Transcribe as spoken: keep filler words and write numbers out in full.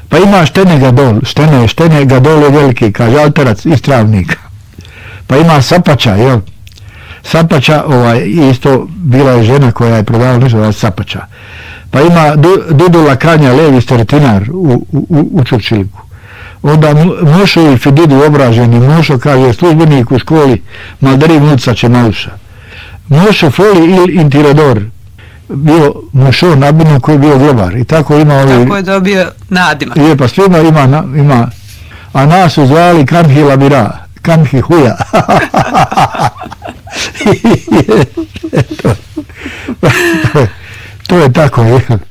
Pa ima Štene Gadol, Štene, Štene Gadol je veliki, kaže alterac iz Travnika. Pa ima Sapača, jel? Sapača, ovaj, isto bila je žena koja je prodavala nešto, ovaj Sapača. Pa ima Dudula Kanja, Levi Staretinar u, u, u Čurčiliku. Onda Mošo i Fididu obraženi, Mošo kaže službenik u školi Maldarin Muca Čemaluša. Mošo Foli il Intirador, bio Mošo Nabinu koji je bio globar. I tako ima ovi... Tako je dobio nadimak. Je, pa svima ima, ima, a nas su zvali Kanhi Labira, Kanhi Huja. to, to je tako, je.